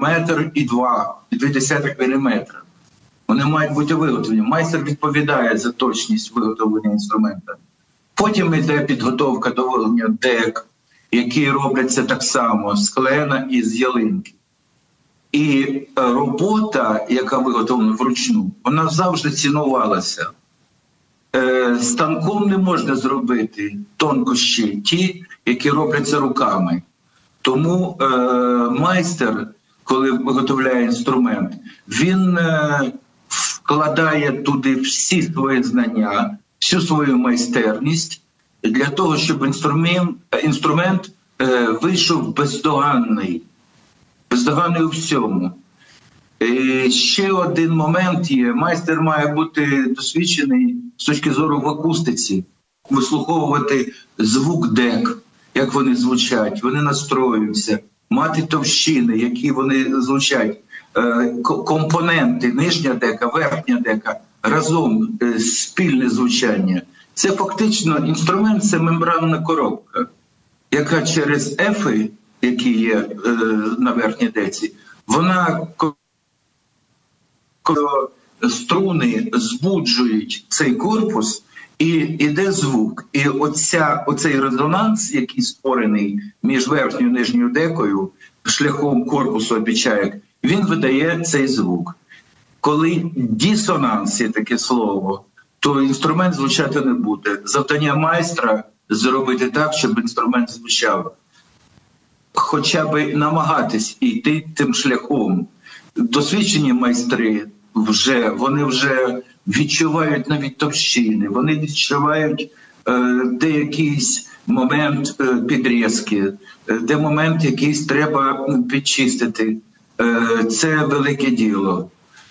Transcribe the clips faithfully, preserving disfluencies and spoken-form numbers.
метр і два, і дві десятих міліметра. Вони мають бути виготовлені. Майстер відповідає за точність виготовлення інструмента. Потім йде підготовка до виготовлення дек, які робляться так само з клена і з ялинки. І робота, яка виготовлена вручну, вона завжди цінувалася. Станком не можна зробити тонкощі ті, які робляться руками. Тому е, майстер, коли виготовляє інструмент, він е, вкладає туди всі свої знання, всю свою майстерність для того, щоб інструмент, інструмент е, вийшов бездоганний, бездоганний у всьому. І ще один момент є. Майстер має бути досвідчений з точки зору в акустиці, вислуховувати звук дек, як вони звучать, вони настроюються, мати товщини, які вони звучать, компоненти, нижня дека, верхня дека, разом спільне звучання. Це фактично інструмент, це мембранна коробка, яка через ефи, які є на верхній деці, вона струни збуджують цей корпус, і йде звук. І оця, оцей резонанс, який створений між верхньою і нижньою декою, шляхом корпусу обічаєк, він видає цей звук. Коли дисонанс є таке слово, то інструмент звучати не буде. Завдання майстра — зробити так, щоб інструмент звучав. Хоча б намагатись йти тим шляхом. Досвідчені майстри вже, вони вже відчувають навіть товщини, вони відчувають е, де якийсь момент е, підрізки, е, де момент якийсь треба підчистити. Е, це велике діло.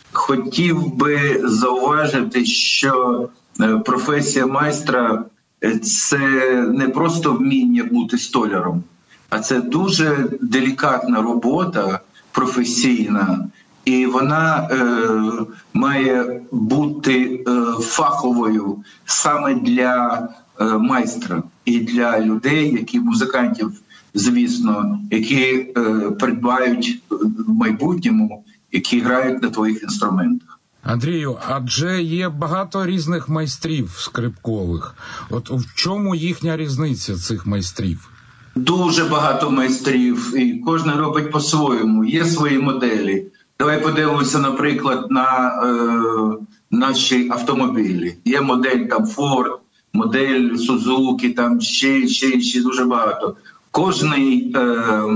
Хотів би зауважити, що е, професія майстра – це не просто вміння бути столяром, а це дуже делікатна робота, професійна, і вона е, має бути е, фаховою саме для е, майстра і для людей, які музикантів, звісно, які е, придбають в майбутньому, які грають на твоїх інструментах. Андрію, адже є багато різних майстрів скрипкових. От в чому їхня різниця цих майстрів? Дуже багато майстрів, і кожен робить по-своєму. Є свої моделі. Давай подивимося, наприклад, на е, наші автомобілі. Є модель там Ford, модель Suzuki, там ще, ще, ще дуже багато. Кожний е,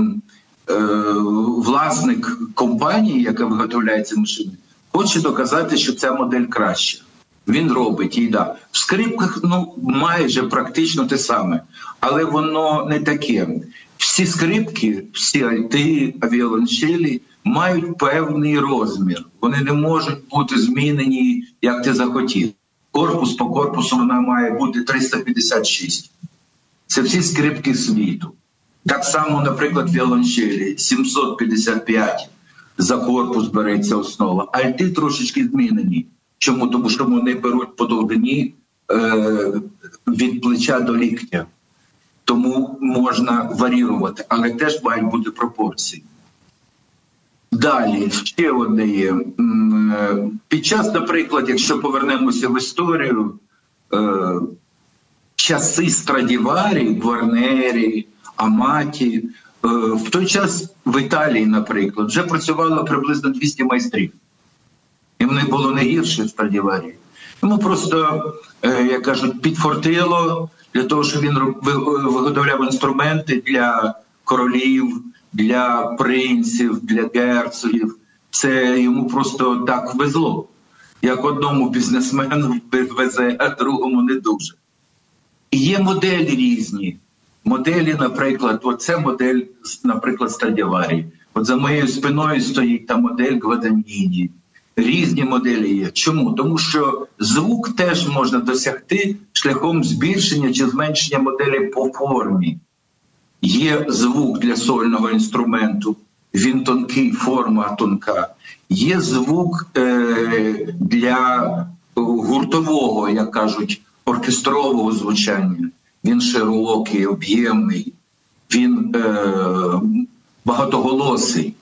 е, власник компанії, яка виготовляє ці машини, хоче доказати, що ця модель краща. Він робить її, да. В скрипках, ну, майже практично те саме, але воно не таке. Всі скрипки, всі альти, віолончелі мають певний розмір. Вони не можуть бути змінені, як ти захотів. Корпус по корпусу вона має бути триста п'ятдесят шість. Це всі скрипки світу. Так само, наприклад, віолончелі сімсот п'ятдесят п'ять за корпус береться основа. Альти трошечки змінені. Чому? Тому що вони беруть по довжині е, від плеча до ліктя. Тому можна варіювати, але теж мають бути пропорції. Далі, ще одне є. Під час, наприклад, якщо повернемося в історію, е, часи Страдіварі, Гварнері, Аматі, е, в той час в Італії, наприклад, вже працювало приблизно двісті майстрів. І в них було не гірше Страдіварі. Йому просто, е, як кажуть, підфортило для того, щоб він виготовляв інструменти для королів, для принців, для герцогів. Це йому просто так везло. Як одному бізнесмену везе, а другому не дуже. І є моделі різні. Моделі, наприклад, оце модель, наприклад, Страдіварі. От за моєю спиною стоїть та модель Гваданіні. Різні моделі є. Чому? Тому що звук теж можна досягти шляхом збільшення чи зменшення моделі по формі. Є звук для сольного інструменту, він тонкий, форма тонка. Є звук е- для гуртового, як кажуть, оркестрового звучання. Він широкий, об'ємний, він е- багатоголосий.